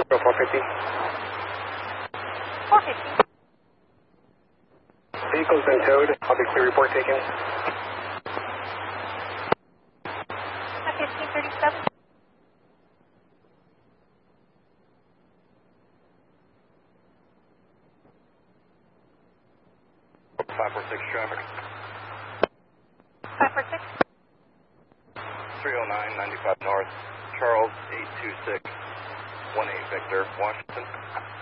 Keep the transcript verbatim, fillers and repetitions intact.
four fifty. four fifty. Vehicle's been towed. I'll be clear report taken. fifteen thirty-seven. five four six traffic. five four six. three oh nine, ninety-five North, Charles eight two six, one eight Victor, Washington.